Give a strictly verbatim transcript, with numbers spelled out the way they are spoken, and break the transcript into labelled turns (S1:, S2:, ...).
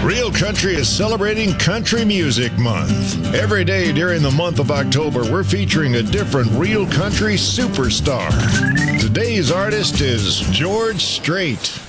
S1: Real Country is celebrating Country Music Month. Every day during the month of October, we're featuring a different Real Country superstar. Today's artist is George Strait.